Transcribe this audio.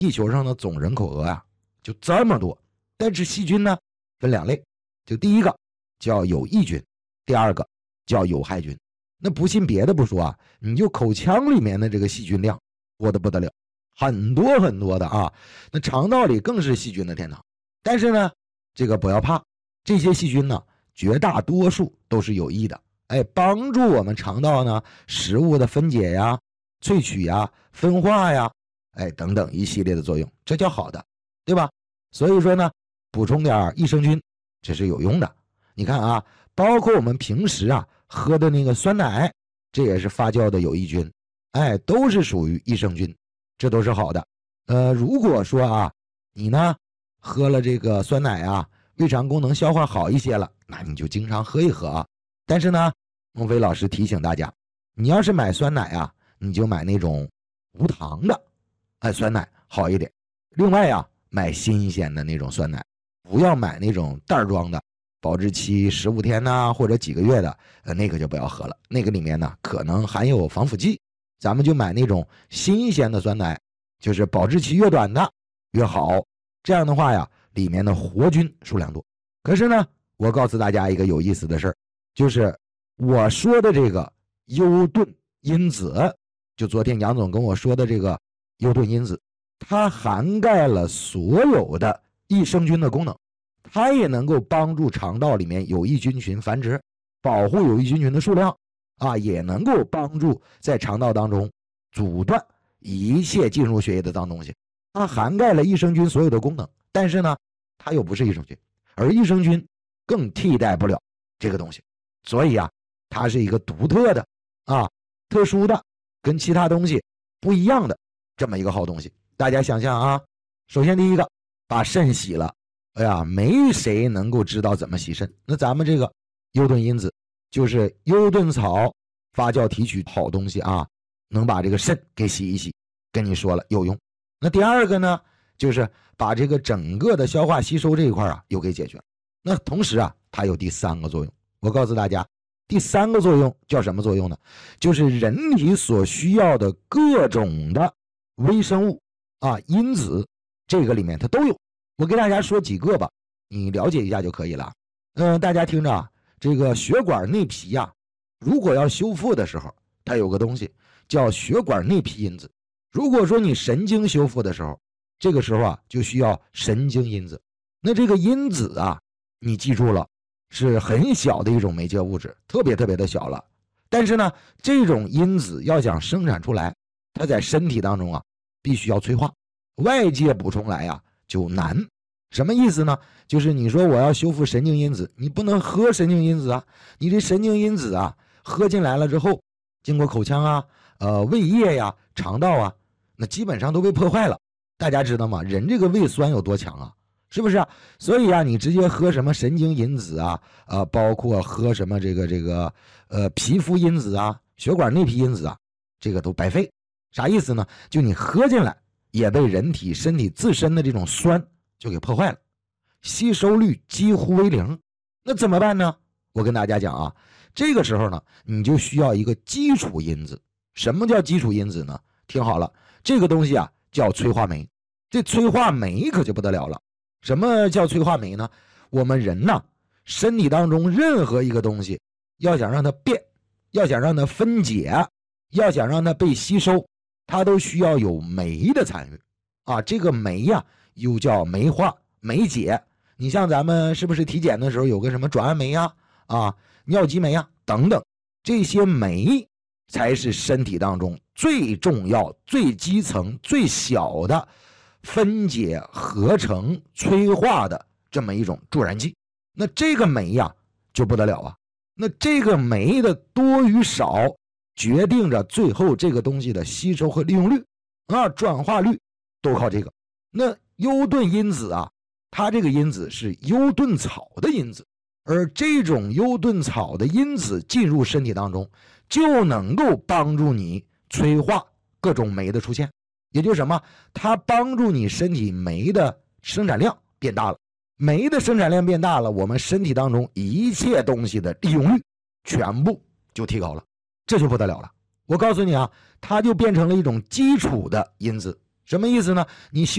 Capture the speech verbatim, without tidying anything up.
地球上的总人口额啊就这么多，但是细菌呢分两类，就第一个叫有益菌，第二个叫有害菌。那不信别的不说啊，你就口腔里面的这个细菌量多得不得了，很多很多的啊。那肠道里更是细菌的天堂。但是呢，这个不要怕，这些细菌呢，绝大多数都是有益的，哎，帮助我们肠道呢食物的分解呀、萃取呀、分化呀，哎等等一系列的作用，这叫好的，对吧？所以说呢，补充点益生菌这是有用的。你看啊，包括我们平时啊喝的那个酸奶，这也是发酵的有益菌，哎，都是属于益生菌，这都是好的。呃，如果说啊，你呢喝了这个酸奶啊，胃肠功能消化好一些了，那你就经常喝一喝啊。但是呢，孟非老师提醒大家，你要是买酸奶啊，你就买那种无糖的，哎，酸奶好一点。另外呀，买新鲜的那种酸奶，不要买那种袋装的，保质期十五天呐、啊，或者几个月的，呃，那个就不要喝了，那个里面呢可能含有防腐剂。咱们就买那种新鲜的酸奶，就是保质期越短的越好。这样的话呀，里面的活菌数量多。可是呢，我告诉大家一个有意思的事儿，就是我说的这个优盾因子，就昨天杨总跟我说的这个优盾因子，它涵盖了所有的益生菌的功能，它也能够帮助肠道里面有益菌群繁殖，保护有益菌群的数量啊，也能够帮助在肠道当中阻断一切进入血液的脏东西。它涵盖了益生菌所有的功能，但是呢，它又不是益生菌，而益生菌更替代不了这个东西，所以啊，它是一个独特的啊、特殊的，跟其他东西不一样的这么一个好东西。大家想想啊，首先第一个，把肾洗了，哎呀，没谁能够知道怎么洗肾。那咱们这个优盾因子就是优盾草发酵提取好东西啊，能把这个肾给洗一洗，跟你说了有用。那第二个呢，就是把这个整个的消化吸收这一块啊又给解决了。那同时啊，它有第三个作用，我告诉大家，第三个作用叫什么作用呢？就是人体所需要的各种的微生物啊因子，这个里面它都有。我给大家说几个吧，你了解一下就可以了。嗯、呃，大家听着啊，这个血管内皮啊，如果要修复的时候，它有个东西叫血管内皮因子。如果说你神经修复的时候，这个时候啊就需要神经因子。那这个因子啊，你记住了，是很小的一种媒介物质，特别特别的小了。但是呢，这种因子要想生产出来，它在身体当中啊必须要催化，外界补充来啊就难。什么意思呢？就是你说我要修复神经因子，你不能喝神经因子啊，你这神经因子啊喝进来了之后，经过口腔啊、呃胃液呀、肠道啊，那基本上都被破坏了。大家知道吗？人这个胃酸有多强啊？是不是啊？所以啊，你直接喝什么神经因子啊，呃，包括喝什么这个这个呃皮肤因子啊、血管内皮因子啊，这个都白费。啥意思呢？就你喝进来，也被人体身体自身的这种酸就给破坏了，吸收率几乎为零。那怎么办呢？我跟大家讲啊，这个时候呢，你就需要一个基础因子。什么叫基础因子呢？听好了，这个东西啊叫催化酶。这催化酶可就不得了了。什么叫催化酶呢？我们人呢，身体当中任何一个东西，要想让它变，要想让它分解，要想让它被吸收，它都需要有酶的参与啊。这个酶呀、啊，又叫酶化、酶解。你像咱们是不是体检的时候有个什么转氨酶呀、啊、啊尿激酶呀、啊、等等，这些酶才是身体当中最重要、最基层、最小的分解、合成、催化的这么一种助燃剂。那这个酶呀就不得了啊，那这个酶的多与少决定着最后这个东西的吸收和利用率啊，转化率都靠这个。那优盾因子啊，它这个因子是优盾草的因子，而这种优盾草的因子进入身体当中，就能够帮助你催化各种酶的出现。也就是什么？它帮助你身体酶的生产量变大了，酶的生产量变大了，我们身体当中一切东西的利用率全部就提高了，这就不得了了。我告诉你啊，它就变成了一种基础的因子。什么意思呢？你